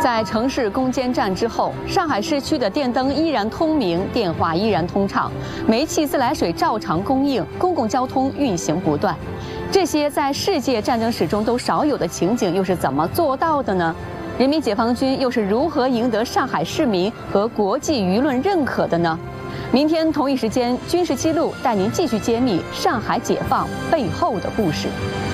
在城市攻坚战之后，上海市区的电灯依然通明，电话依然通畅，煤气、自来水照常供应，公共交通运行不断。这些在世界战争史中都少有的情景，又是怎么做到的呢？人民解放军又是如何赢得上海市民和国际舆论认可的呢？明天同一时间，军事记录带您继续揭秘上海解放背后的故事。